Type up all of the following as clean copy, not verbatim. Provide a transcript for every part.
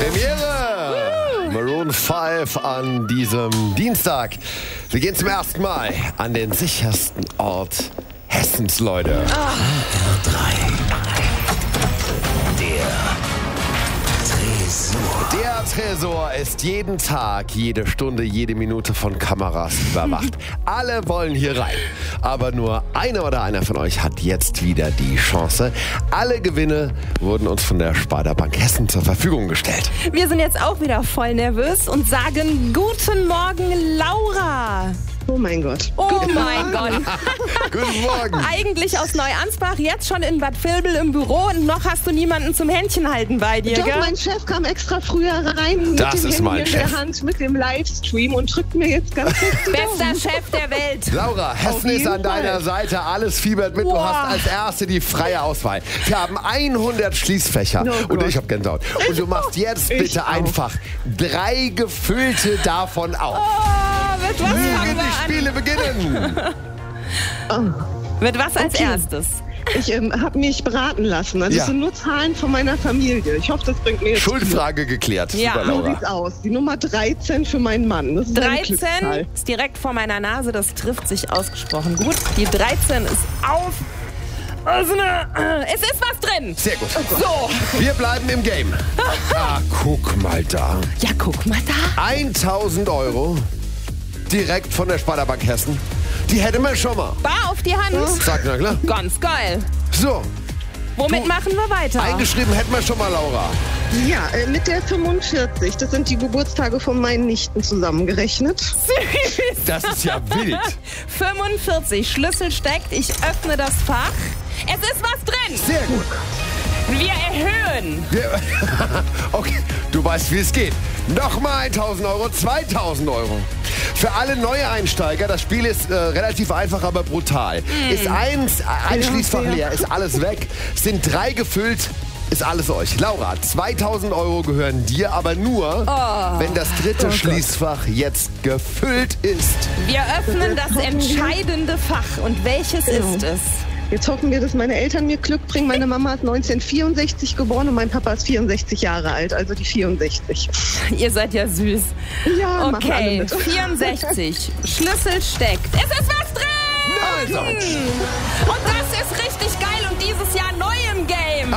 Premiere! Maroon 5 an diesem Dienstag. Wir gehen zum ersten Mal an den sichersten Ort Hessens, Leute. HR3. Der Tresor ist jeden Tag, jede Stunde, jede Minute von Kameras überwacht. Alle wollen hier rein. Aber nur einer von euch hat jetzt wieder die Chance. Alle Gewinne wurden uns von der Sparda Bank Hessen zur Verfügung gestellt. Wir sind jetzt auch wieder voll nervös und sagen Guten Morgen, Laura. Oh mein Gott. Oh mein Gott. Guten Morgen. Eigentlich aus Neuansbach, jetzt schon in Bad Vilbel im Büro und noch hast du niemanden zum Händchen halten bei dir, Doch, gell? mein Chef kam extra früher rein Das mit ist dem mein Handy in Chef. der Hand, mit dem Livestream und drückt mir jetzt ganz fest die Daumen. Bester Chef der Welt. Laura, Hessen ist an deiner Seite, alles fiebert mit. Du Wow. hast als Erste die freie Auswahl. Wir haben 100 Schließfächer Oh und Gott. ich habe Gänsehaut. Und du machst jetzt Ich bitte auch. einfach 3 gefüllte davon auf. Oh, mit was Mögen fangen wir die Spiele an? beginnen. Mit was als Okay. erstes? Ich habe mich beraten lassen. Also Ja. das sind nur Zahlen von meiner Familie. Ich hoffe, das bringt mir jetzt Schuldfrage geklärt. Ja. Super, So Laura. sieht's aus. Die Nummer 13 für meinen Mann. Das ist eine 13 Glückszahl. ist direkt vor meiner Nase, das trifft sich ausgesprochen gut. Die 13 ist auf. Also es ist was drin. Sehr gut. So, Wir bleiben im Game. Ah, guck mal da. ja, guck mal da. 1.000 € direkt von der Sparda Bank Hessen. Die hätten wir schon mal. Bar auf die Hand. Sag na klar. Ganz geil. So, Womit Du- machen wir weiter? eingeschrieben hätten wir schon mal, Laura. Ja, mit der 45. Das sind die Geburtstage von meinen Nichten zusammengerechnet. Süß. Das ist ja wild. 45, Schlüssel steckt, ich öffne das Fach. Es ist was drin. Sehr gut. Wir erhöhen. Okay, du weißt, wie es geht. Nochmal 1.000 €, 2.000 €. Für alle Neueinsteiger, das Spiel ist relativ einfach, aber brutal. Ist ein Schließfach leer, ist alles weg. Sind 3 gefüllt, ist alles euch. Laura, 2.000 € gehören dir, aber nur, wenn das dritte Schließfach jetzt gefüllt ist. Wir öffnen das entscheidende Fach. Und welches ist es? Jetzt hoffen wir, dass meine Eltern mir Glück bringen. Meine Mama ist 1964 geboren und mein Papa ist 64 Jahre alt, also die 64. Ihr seid ja süß. Ja, machen alle Okay, mit. 64. Schlüssel steckt. Es ist was drin! Also, Und das ist richtig geil und dieses Jahr neu im Game.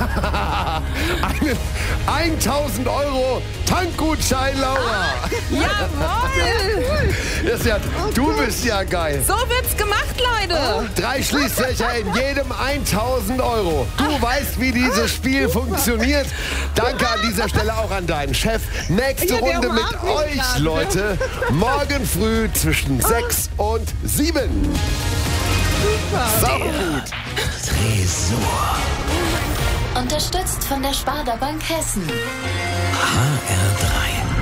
einen 1.000 € Tankgutschein, Laura. Jawohl! Das ist ja, du bist ja geil. So wird's gemacht, Leute. 3 Schließfächer in jedem 1.000 €. Du weißt, wie dieses Spiel funktioniert. Danke an dieser Stelle auch an deinen Chef. Nächste Ja, der Runde mit umarmt mich euch, gerade. Leute. Morgen früh zwischen 6 und 7. Sau gut. Tresor. Unterstützt von der Sparda Bank Hessen. HR3.